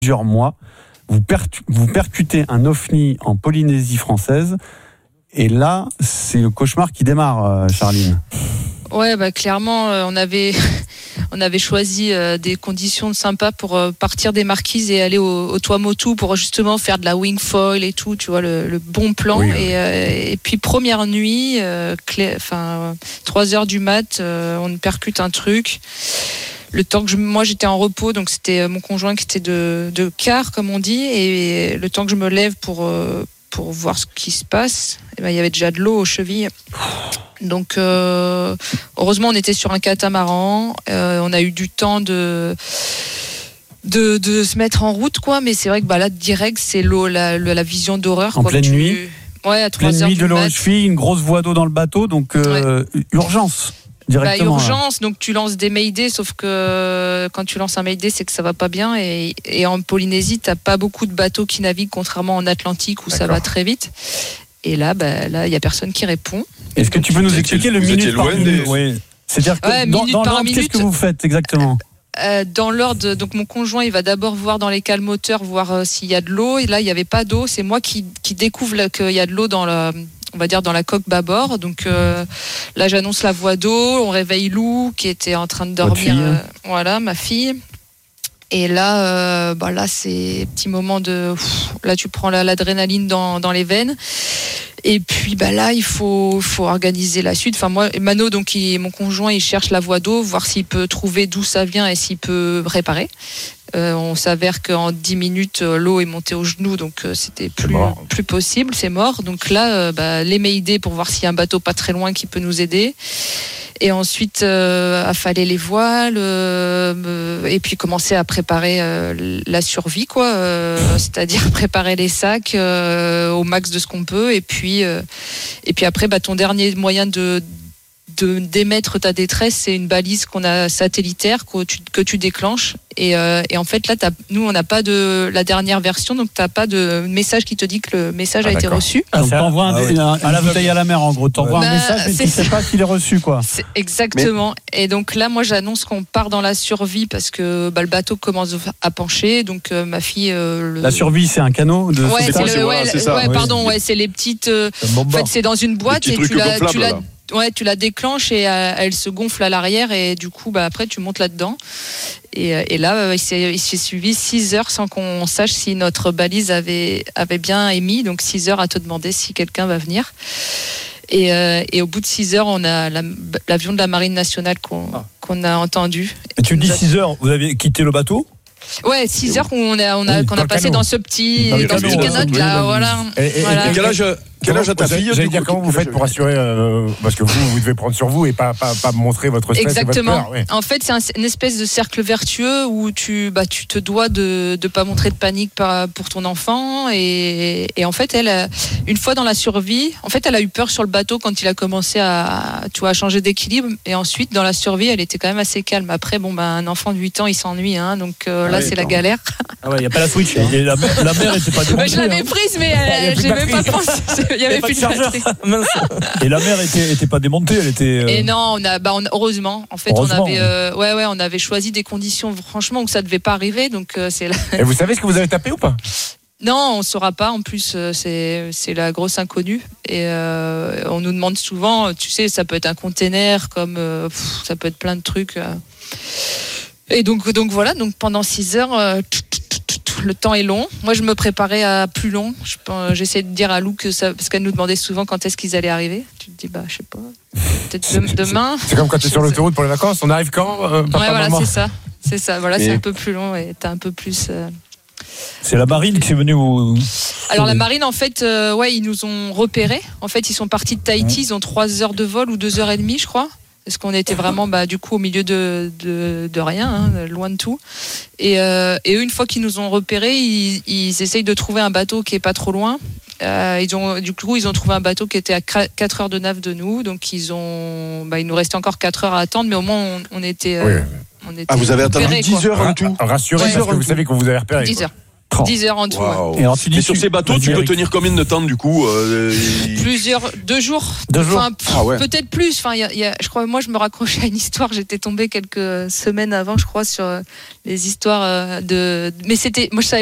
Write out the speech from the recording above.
plusieurs mois. Vous percutez un OVNI en Polynésie française. Et là, c'est le cauchemar qui démarre, Charline. Ouais, clairement, on avait choisi des conditions sympas pour partir des Marquises et aller au Tuamotu pour justement faire de la wing foil et tout, tu vois, le bon plan. Oui. Et puis première nuit, 3h du mat, on percute un truc. Le temps que moi j'étais en repos, donc c'était mon conjoint qui était de quart, comme on dit, et le temps que je me lève pour voir ce qui se passe, il y avait déjà de l'eau aux chevilles. Donc heureusement on était sur un catamaran, on a eu du temps de se mettre en route, quoi, mais c'est vrai que là direct c'est l'eau, la vision d'horreur. En pleine nuit. Ouais, à 3h pleine nuit de l'eau aux mat. chevilles, une grosse voie d'eau dans le bateau, donc urgence. Urgence, donc tu lances des Mayday, sauf que quand tu lances un Mayday, c'est que ça va pas bien. Et en Polynésie, t'as pas beaucoup de bateaux qui naviguent, contrairement en Atlantique où ça va très vite. Et là, il y a personne qui répond. Est-ce que tu peux nous expliquer le minute par minute? Oui. C'est-à-dire que dans l'ordre, qu'est-ce que vous faites exactement? Dans l'ordre, donc mon conjoint, il va d'abord voir dans les cales moteurs, voir s'il y a de l'eau. Et là, il y avait pas d'eau. C'est moi qui découvre qu'il y a de l'eau dans on va dire dans la coque bâbord. Donc là, j'annonce la voie d'eau, on réveille Lou qui était en train de dormir. Voilà, ma fille. Et là, là, c'est petit moment de. Là, tu prends l'adrénaline dans les veines. Et puis là, il faut organiser la suite. Enfin, moi, Mano, donc mon conjoint, il cherche la voie d'eau, voir s'il peut trouver d'où ça vient et s'il peut réparer. On s'avère qu'en 10 minutes, l'eau est montée aux genoux, donc c'était plus possible, c'est mort. Donc là, les Mayday pour voir s'il y a un bateau pas très loin qui peut nous aider. Et ensuite, affaler les voiles, et puis commencer à préparer la survie, quoi. C'est-à-dire préparer les sacs au max de ce qu'on peut. Et puis après, ton dernier moyen de d'émettre ta détresse, c'est une balise qu'on a satellitaire que tu déclenches. Et en fait, là, nous, on n'a pas de la dernière version, donc tu n'as pas de message qui te dit que le message a été reçu. Donc, tu envoies à la bouteille à la mer, en gros. Tu envoies un message, mais tu ne sais pas s'il est reçu, quoi. C'est exactement. Et donc là, moi, j'annonce qu'on part dans la survie parce que le bateau commence à pencher. Donc, ma fille. La survie, c'est un canot de c'est les petites. En fait, c'est dans une boîte et tu la déclenches et elle se gonfle à l'arrière et du coup après tu montes là-dedans et là il s'est suivi 6 heures sans qu'on sache si notre balise avait bien émis, donc 6 heures à te demander si quelqu'un va venir et au bout de 6 heures on a l'avion de la Marine nationale qu'on a entendu. Et tu me dis 6 heures, vous avez quitté le bateau? Ouais, 6 heures qu'on a passé dans ce petit canot là, voilà. Et quel âge a ta fille? J'allais dire, comment vous faites pour assurer, parce que vous devez prendre sur vous et pas montrer votre stress. Exactement. Et votre peur, oui. En fait, c'est une espèce de cercle vertueux où tu te dois de pas montrer de panique pour ton enfant et en fait, elle, une fois dans la survie, en fait, elle a eu peur sur le bateau quand il a commencé à changer d'équilibre et ensuite dans la survie, elle était quand même assez calme. Après, un enfant de 8 ans, il s'ennuie, hein, donc là, c'est la galère. Ah ouais, il y a pas la Switch. Et la mer était pas démontée. Je l'avais prise, mais j'ai même pas pensé. Il y avait plus de batterie. Et la mer était pas démontée, elle était. Et non, heureusement. En fait, on avait choisi des conditions franchement où ça devait pas arriver, donc c'est là. Et vous savez ce que vous avez tapé ou pas? Non, on saura pas. En plus, c'est la grosse inconnue. Et on nous demande souvent, tu sais, ça peut être un container, comme ça peut être plein de trucs. Et donc voilà. Donc pendant 6 heures. Le temps est long. Moi, je me préparais à plus long. J'essayais de dire à Lou parce qu'elle nous demandait souvent quand est-ce qu'ils allaient arriver. Tu te dis, je sais pas, peut-être demain. C'est comme quand tu es sur l'autoroute pour les vacances. On arrive quand? Voilà, c'est ça. Voilà, c'est un peu plus long et t'as un peu plus. C'est la marine qui est venue Alors la marine, en fait, ils nous ont repérés. En fait, ils sont partis de Tahiti. Ils ont 3 heures de vol ou 2h30, je crois. Parce qu'on était vraiment du coup au milieu de rien, hein, loin de tout. Et eux, une fois qu'ils nous ont repérés, ils essayent de trouver un bateau qui est pas trop loin. Ils ont trouvé un bateau qui était à 4 heures de nav de nous. Donc il nous restait encore 4 heures à attendre, mais au moins on était. Vous avez attendu 10 heures en tout? Rassurez, parce que vous savez qu'on vous avait repéré. 10 heures. 10 heures en tout. Wow. Et alors, tu dis Mais sur ces bateaux, tu peux tenir combien de temps du coup Plusieurs, 2 jours. 2 jours. Enfin, peut-être plus. Enfin, je crois, moi, je me raccrochais à une histoire. J'étais tombée quelques semaines avant, je crois, sur les histoires de. Mais moi, je savais